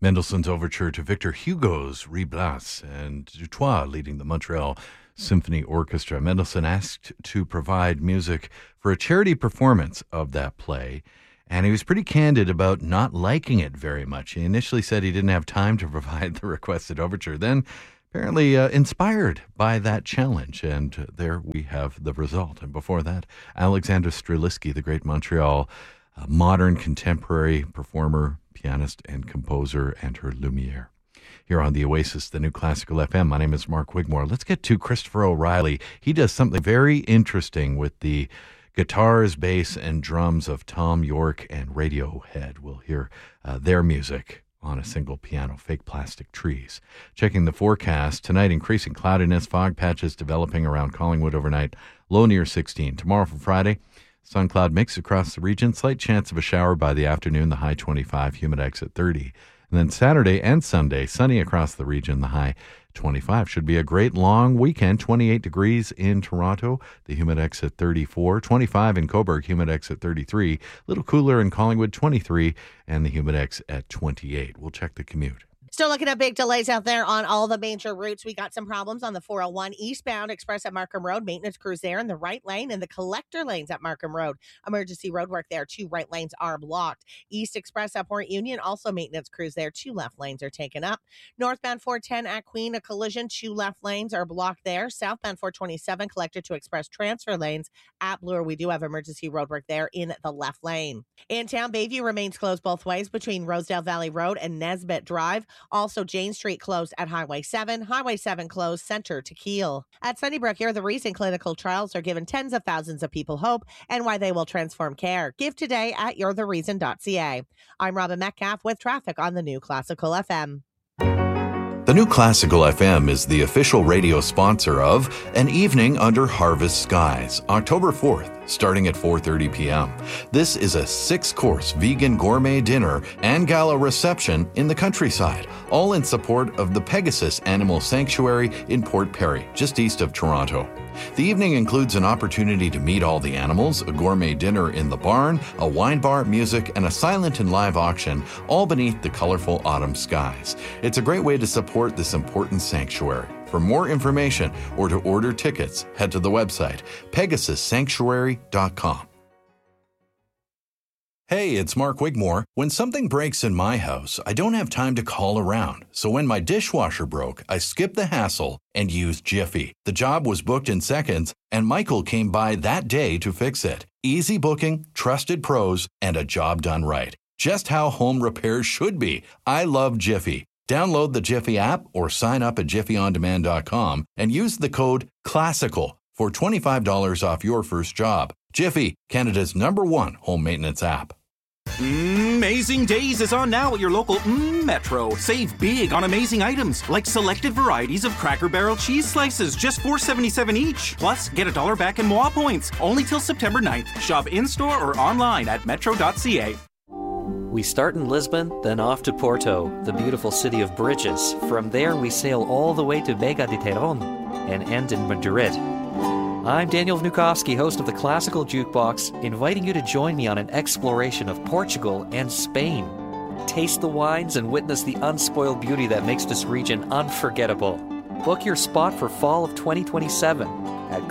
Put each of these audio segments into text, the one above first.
Mendelssohn's overture to Victor Hugo's Reblas, and Dutoit leading the Montreal Symphony Orchestra. Mendelssohn asked to provide music for a charity performance of that play, and he was pretty candid about not liking it very much. He initially said he didn't have time to provide the requested overture, then apparently inspired by that challenge, and there we have the result. And before that, Alexander Strelitzky, the great Montreal modern contemporary performer, pianist, and composer, and her Lumiere. Here on the Oasis, the New Classical FM, my name is Mark Wigmore. Let's get to Christopher O'Reilly. He does something very interesting with the guitars, bass, and drums of Tom York and Radiohead. We'll hear their music on a single piano, Fake Plastic Trees. Checking the forecast, tonight increasing cloudiness, fog patches developing around Collingwood overnight, low near 16. Tomorrow for Friday, sun cloud mix across the region, slight chance of a shower by the afternoon, the high 25, humidex at 30. And then Saturday and Sunday, sunny across the region, the high 25. Should be a great long weekend, 28 degrees in Toronto, the humidex at 34, 25 in Cobourg, humidex at 33, a little cooler in Collingwood, 23, and the humidex at 28. We'll check the commute. Still looking at big delays out there on all the major routes. We got some problems on the 401 eastbound express at Markham Road. Maintenance crews there in the right lane and the collector lanes at Markham Road. Emergency road work there. 2 right lanes are blocked. East Express at Port Union, also maintenance crews there. 2 left lanes are taken up. Northbound 410 at Queen, a collision. 2 left lanes are blocked there. Southbound 427, collector to express transfer lanes at Bloor. We do have emergency road work there in the left lane. In town, Bayview remains closed both ways between Rosedale Valley Road and Nesbitt Drive. Also, Jane Street closed at Highway 7. Highway 7 closed center to Keele. At Sunnybrook, here the recent clinical trials are giving tens of thousands of people hope and why they will transform care. Give today at you'rethereason.ca. I'm Robin Metcalf with traffic on the New Classical FM. The New Classical FM is the official radio sponsor of An Evening Under Harvest Skies, October 4th, starting at 4:30 p.m. This is a 6-course vegan gourmet dinner and gala reception in the countryside, all in support of the Pegasus Animal Sanctuary in Port Perry, just east of Toronto. The evening includes an opportunity to meet all the animals, a gourmet dinner in the barn, a wine bar, music, and a silent and live auction, all beneath the colorful autumn skies. It's a great way to support this important sanctuary. For more information or to order tickets, head to the website, pegasussanctuary.com. Hey, it's Mark Wigmore. When something breaks in my house, I don't have time to call around. So when my dishwasher broke, I skipped the hassle and used Jiffy. The job was booked in seconds, and Michael came by that day to fix it. Easy booking, trusted pros, and a job done right. Just how home repairs should be. I love Jiffy. Download the Jiffy app or sign up at jiffyondemand.com and use the code CLASSICAL for $25 off your first job. Jiffy, Canada's #1 home maintenance app. Amazing Days is on now at your local Metro. Save big on amazing items like selected varieties of Cracker Barrel cheese slices, just $4.77 each. Plus, get $1 back in MOA points, only till September 9th. Shop in-store or online at metro.ca. We start in Lisbon, then off to Porto, the beautiful city of bridges. From there, we sail all the way to Vega de Terón and end in Madrid. I'm Daniel Vnukovsky, host of the Classical Jukebox, inviting you to join me on an exploration of Portugal and Spain. Taste the wines and witness the unspoiled beauty that makes this region unforgettable. Book your spot for fall of 2027 at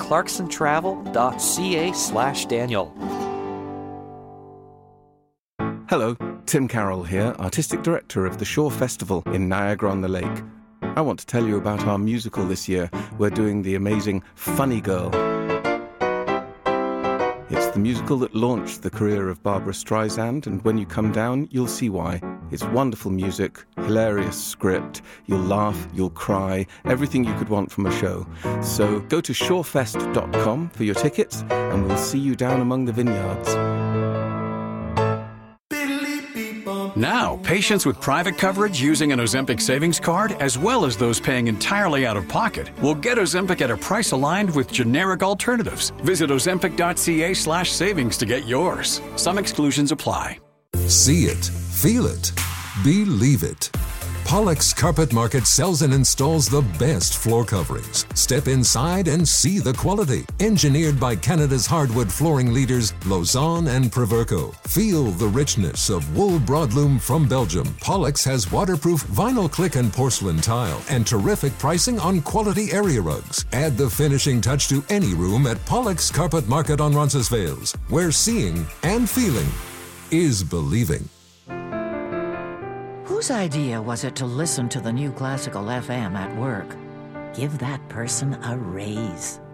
clarksontravel.ca/Daniel. Hello, Tim Carroll here, Artistic Director of the Shore Festival in Niagara-on-the-Lake. I want to tell you about our musical this year. We're doing the amazing Funny Girl. It's the musical that launched the career of Barbra Streisand, and when you come down, you'll see why. It's wonderful music, hilarious script, you'll laugh, you'll cry, everything you could want from a show. So go to shorefest.com for your tickets, and we'll see you down among the vineyards. Now, patients with private coverage using an Ozempic savings card, as well as those paying entirely out of pocket, will get Ozempic at a price aligned with generic alternatives. Visit ozempic.ca/savings to get yours. Some exclusions apply. See it, feel it, believe it. Pollux Carpet Market sells and installs the best floor coverings. Step inside and see the quality. Engineered by Canada's hardwood flooring leaders, Lausanne and Proverco. Feel the richness of wool broadloom from Belgium. Pollux has waterproof vinyl click and porcelain tile and terrific pricing on quality area rugs. Add the finishing touch to any room at Pollux Carpet Market on Roncesvalles, where seeing and feeling is believing. Whose idea was it to listen to the new classical FM at work? Give that person a raise.